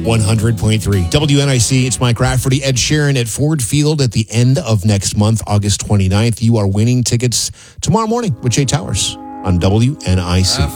100.3 WNIC. It's Mike Rafferty. Ed Sheeran at Ford Field at the end of next month, August 29th. You are winning tickets tomorrow morning with Jay Towers on WNIC.